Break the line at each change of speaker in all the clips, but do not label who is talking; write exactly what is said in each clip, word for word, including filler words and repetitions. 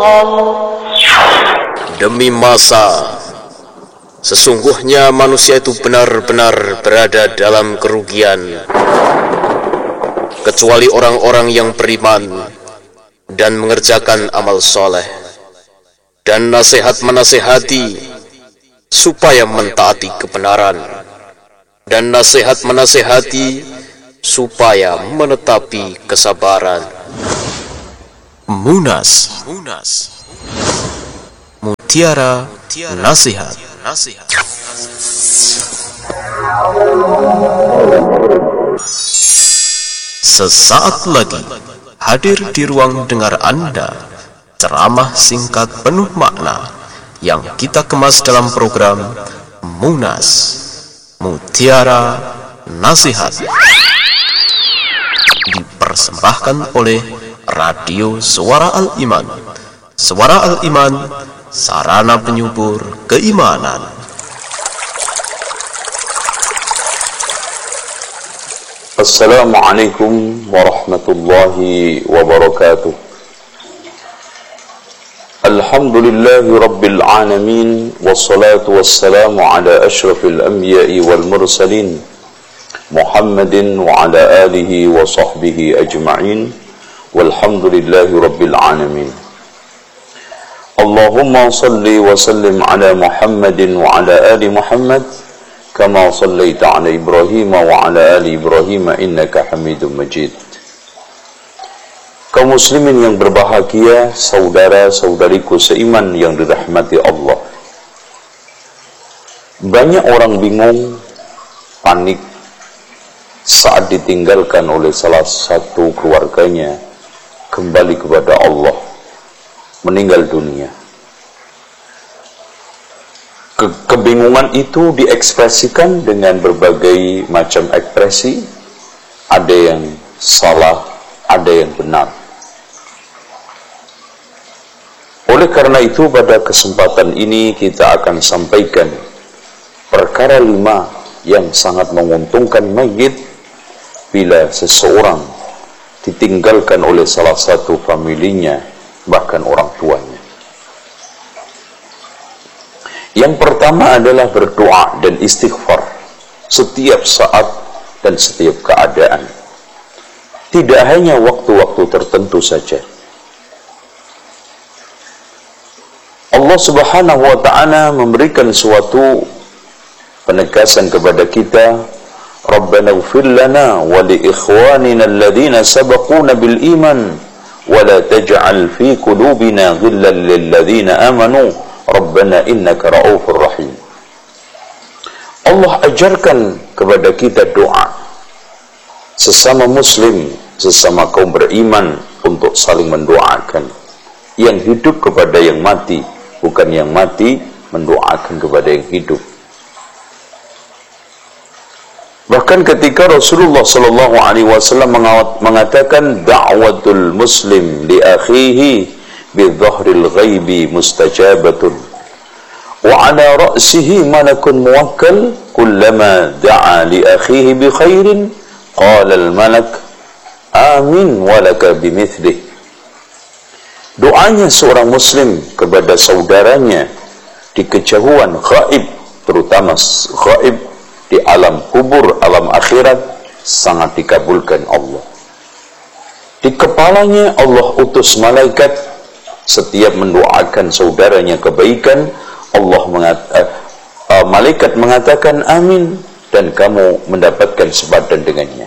Demi masa, sesungguhnya manusia itu benar-benar berada dalam kerugian, kecuali orang-orang yang beriman dan mengerjakan amal soleh, dan nasihat menasihati supaya mentaati kebenaran, dan nasihat menasihati supaya menetapi kesabaran. Munas, Munas. Mutiara Nasihat. Sesaat lagi hadir di ruang dengar Anda ceramah singkat penuh makna yang kita kemas dalam program Munas, Mutiara Nasihat, dipersembahkan oleh Radio Suara Al-Iman. Suara Al-Iman, sarana penyubur keimanan.
Assalamualaikum warahmatullahi wabarakatuh. Alhamdulillahi rabbil alamin, wassalatu wassalamu ala ashrafil anbiya'i wal mursalin, Muhammadin wa ala alihi wa sahbihi ajma'in, walhamdulillahi rabbil alamin. Allahumma salli wa sallim ala Muhammadin wa ala ali Muhammad kama sallaita ala Ibrahim wa ala ali Ibrahim innaka Hamidum Majid. Kaum muslimin yang berbahagia, saudara-saudariku seiman yang dirahmati Allah. Banyak orang bingung, panik saat ditinggalkan oleh salah satu keluarganya kembali kepada Allah, meninggal dunia. Ke kebingungan itu diekspresikan dengan berbagai macam ekspresi. Ada yang salah, ada yang benar. Oleh karena itu, pada kesempatan ini kita akan sampaikan perkara lima yang sangat menguntungkan mayit bila seseorang ditinggalkan oleh salah satu familinya, bahkan orang tuanya. Yang pertama adalah berdoa dan istighfar setiap saat dan setiap keadaan, tidak hanya waktu-waktu tertentu saja. Allah Subhanahu wa ta'ala memberikan suatu penegasan kepada kita, Rabbana ighfir lana wa li ikhwanina alladhina sabaquna bil iman wa la taj'al fi qulubina ghillan lil ladzina amanu Rabbana innaka ra'ufur rahim. Allah ajarkan kepada kita doa sesama muslim, sesama kaum beriman, untuk saling mendoakan, yang hidup kepada yang mati, bukan yang mati mendoakan kepada yang hidup. Bahkan ketika Rasulullah sallallahu alaihi wasallam mengatakan da'watul muslim li akhihi bi dhahril ghaibi mustajabatun wa ala ra'sihi malakun muwakkal kullama da'a li akhihi bi khairin qala al malak amin walaka bimithlihi. Doanya seorang muslim kepada saudaranya di kejauhan gaib, terutama gaib di alam kubur, alam akhirat, sangat dikabulkan Allah. Di kepalanya Allah utus malaikat, setiap mendoakan saudaranya kebaikan, Allah mengat, uh, uh, malaikat mengatakan amin, dan kamu mendapatkan sepadan dengannya.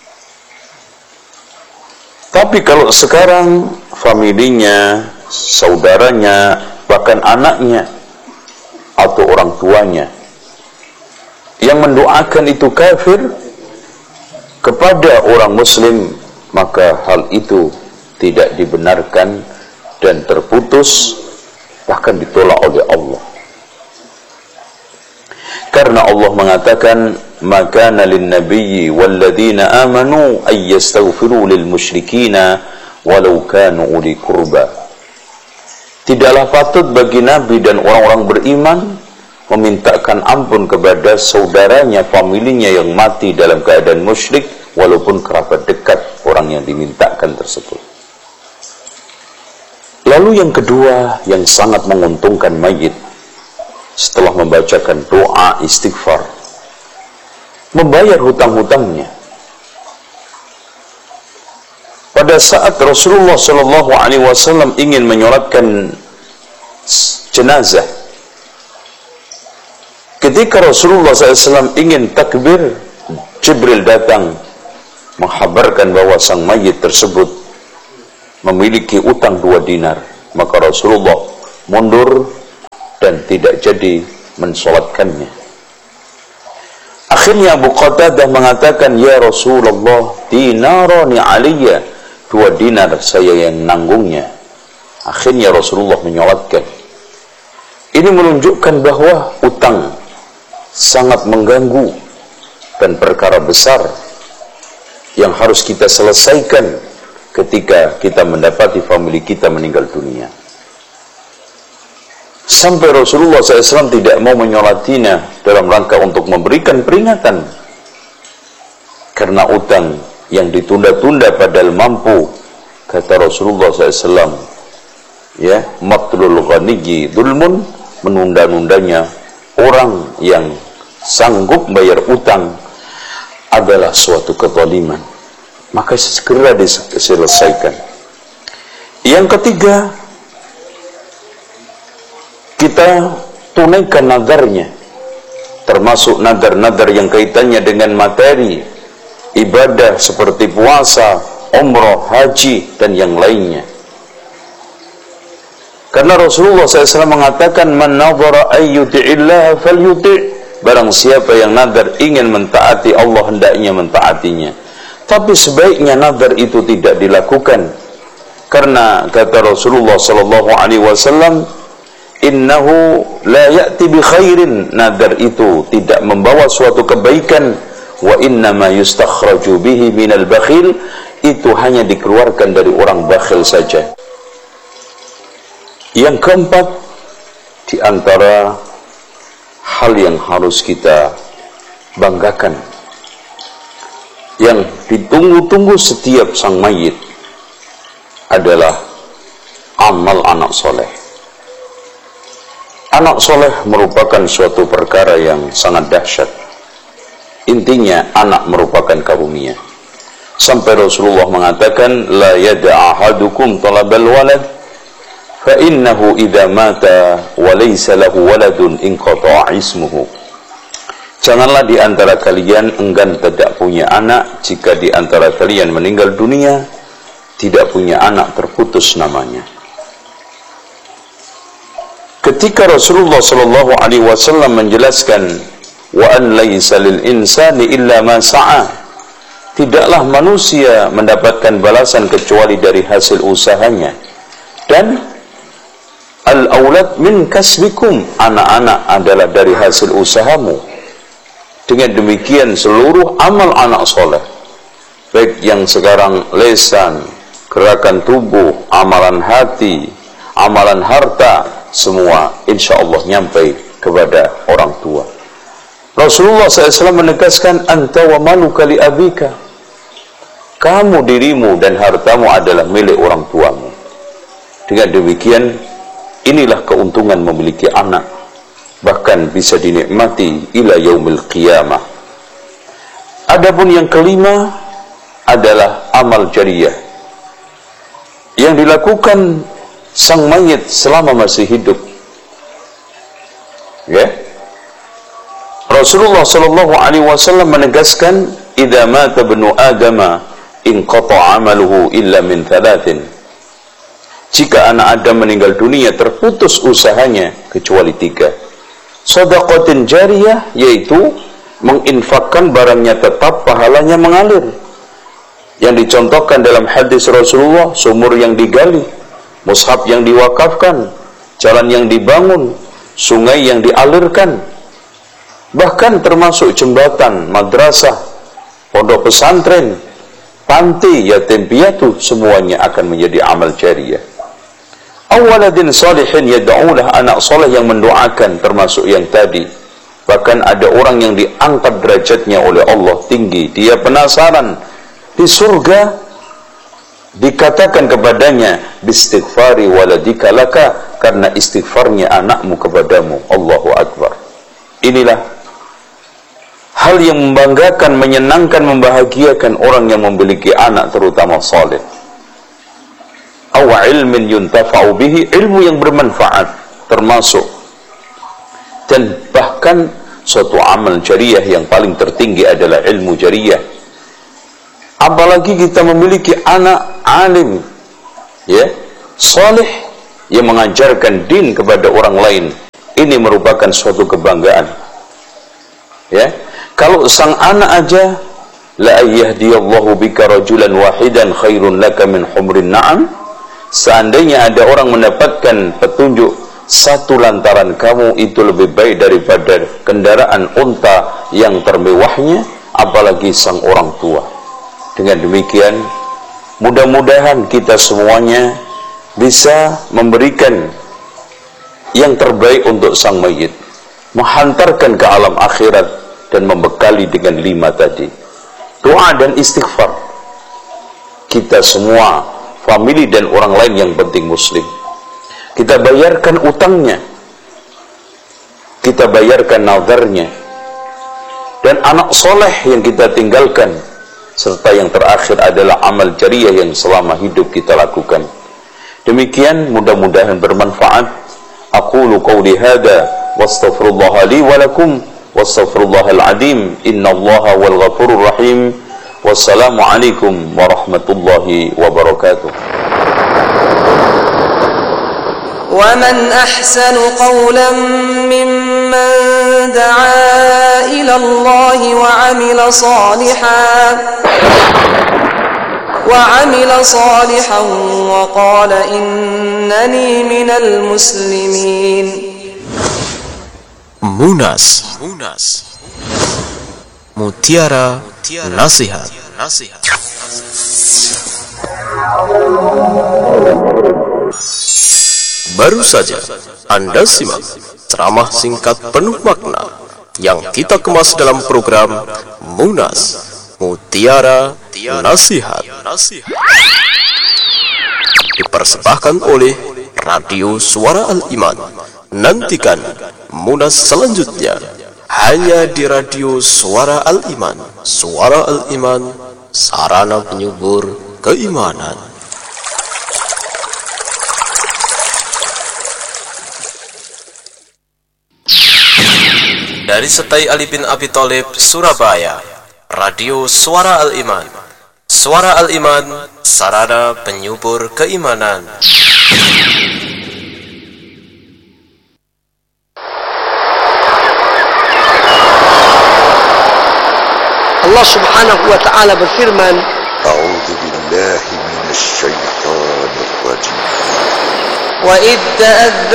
Tapi kalau sekarang familinya, saudaranya, bahkan anaknya atau orang tuanya yang mendoakan itu kafir kepada orang muslim, maka hal itu tidak dibenarkan dan terputus, bahkan ditolak oleh Allah. Karena Allah mengatakan, maka lin nabiyyi wal ladzina amanu ay yastaghfiru lil musyrikina walau kanu uli qurba. Tidaklah patut bagi nabi dan orang-orang beriman memintakan ampun kepada saudaranya, familinya yang mati dalam keadaan musyrik, walaupun kerabat dekat orang yang dimintakan tersebut. Lalu Lalu yang kedua yang sangat menguntungkan mayit setelah membacakan doa istighfar, membayar hutang-hutangnya. Pada saat Rasulullah Shallallahu Alaihi Wasallam ingin menyolatkan jenazah, ketika Rasulullah Shallallahu Alaihi Wasallam ingin takbir, Jibril datang menghabarkan bahwa sang mayit tersebut memiliki utang dua dinar. Maka Rasulullah mundur dan tidak jadi mensolatkannya. Akhirnya Abu Qatadah mengatakan, ya Rasulullah, dinarani aliyya, dua dinar saya yang nanggungnya. Akhirnya Rasulullah menyolatkan. Ini menunjukkan bahwa utang sangat mengganggu dan perkara besar yang harus kita selesaikan ketika kita mendapati famili kita meninggal dunia. Sampai Rasulullah shallallahu alaihi wasallam tidak mau menyolatinya dalam rangka untuk memberikan peringatan karena utang yang ditunda-tunda padahal mampu. Kata Rasulullah shallallahu alaihi wasallam, ya, matlul ghaniyyi dzulmun, menunda-nundanya orang yang sanggup bayar utang adalah suatu kezaliman. Maka segera diselesaikan. Yang ketiga, kita tunaikan nadarnya, termasuk nadar-nadar yang kaitannya dengan materi ibadah seperti puasa, umrah, haji, dan yang lainnya. Karena Rasulullah shallallahu alaihi wasallam mengatakan, man nadhara ayyuti'illaha falyuti', barang siapa yang nadar ingin mentaati Allah, hendaknya mentaatinya. Tapi sebaiknya nadar itu tidak dilakukan, karena kata Rasulullah sallallahu alaihi wasallam, innahu la ya'ti bi khairin, nadar itu tidak membawa suatu kebaikan, wa innama yustakhraju bihi minal bakhil, itu hanya dikeluarkan dari orang bakhil saja. Yang keempat, di antara hal yang harus kita banggakan, yang ditunggu-tunggu setiap sang mayit, adalah amal anak soleh. Anak soleh merupakan suatu perkara yang sangat dahsyat. Intinya, anak merupakan karunia. Sampai Rasulullah mengatakan, la yada' ahadukum talabal walad, fa innahu idza mata wa laysa lahu waladun inqata'a ismuhu. Janganlah di antara kalian enggan tidak punya anak, jika di antara kalian meninggal dunia tidak punya anak, terputus namanya. Ketika Rasulullah sallallahu alaihi wasallam menjelaskan, wa an laisa lil insani illa ma sa'a, tidaklah manusia mendapatkan balasan kecuali dari hasil usahanya, dan al aulad min kasbikum, anak-anak adalah dari hasil usahamu. Dengan demikian seluruh amal anak soleh, baik yang sekarang lesan, gerakan tubuh, amalan hati, amalan harta, semua insya Allah nyampe kepada orang tua. Rasulullah shallallahu alaihi wasallam menegaskan, anta wa maluka li abika, kamu, dirimu dan hartamu adalah milik orang tuamu. Dengan demikian, inilah keuntungan memiliki anak, bahkan bisa dinikmati ila yaumil qiyamah. Adapun yang kelima adalah amal jariyah yang dilakukan sang mayit selama masih hidup. Ya, Rasulullah sallallahu alaihi wasallam menegaskan, idza mata ibnu adama inqata'a amaluhu illa min thalathin, jika anak Adam meninggal dunia terputus usahanya kecuali tiga. Shadaqatin jariyah, yaitu menginfakkan barangnya tetap pahalanya mengalir, yang dicontohkan dalam hadis Rasulullah, sumur yang digali, mushaf yang diwakafkan, jalan yang dibangun, sungai yang dialirkan, bahkan termasuk jembatan, madrasah, pondok pesantren, panti, yatim piatu, semuanya akan menjadi amal jariyah. Awaladin salihin yad'ulah, anak soleh yang mendoakan, termasuk yang tadi. Bahkan ada orang yang diangkat derajatnya oleh Allah tinggi, dia penasaran di surga, dikatakan kepadanya, bistighfari waladika laka, karena istighfarnya anakmu kepadamu. Allahu Akbar. Inilah hal yang membanggakan, menyenangkan, membahagiakan orang yang memiliki anak terutama saleh. Aw ilmin yuntafa'u bihi, ilmu yang bermanfaat termasuk, dan bahkan suatu amal jariah yang paling tertinggi adalah ilmu jariah. Apalagi kita memiliki anak alim, ya, saleh, yang mengajarkan din kepada orang lain. Ini merupakan suatu kebanggaan. Ya, kalau sang anak aja, la yahdiyallahu bika rajulan wahidan khairun laka min humrin na'am. Seandainya ada orang mendapatkan petunjuk satu lantaran kamu, itu lebih baik daripada kendaraan unta yang termewahnya, apalagi sang orang tua. Dengan demikian, mudah-mudahan kita semuanya bisa memberikan yang terbaik untuk sang mayit, menghantarkan ke alam akhirat, dan membekali dengan lima tadi: doa dan istighfar. Kita semua, famili dan orang lain yang penting muslim, kita bayarkan utangnya, kita bayarkan nazarnya, dan anak soleh yang kita tinggalkan, serta yang terakhir adalah amal jariah yang selama hidup kita lakukan. Demikian, mudah-mudahan bermanfaat. Aqulu qawli hadha wastaghfirullah li wa lakum wastaghfirullahal azim, innallaha wal ghafurur rahim. Wassalamu alaikum warahmatullahi wabarakatuh.
ومن أحسن قولا ممن دعا إلى الله وعمل صالحا وعمل صالحا وقال إنني من المسلمين.
Munas, Mutiara Nasihat. Baru saja Anda simak ceramah singkat penuh makna yang kita kemas dalam program Munas, Mutiara Nasihat, dipersembahkan oleh Radio Suara Al-Iman. Nantikan Munas selanjutnya hanya di Radio Suara Al-Iman. Suara Al-Iman, sarana penyubur keimanan. Dari Setai Ali bin Abi Thalib, Surabaya, Radio Suara Al-Iman. Suara Al-Iman, sarana penyubur keimanan.
Allah subhanahu wa ta'ala berfirman,
A'udzu billahi minasy syaithanir rajim.
Wa idh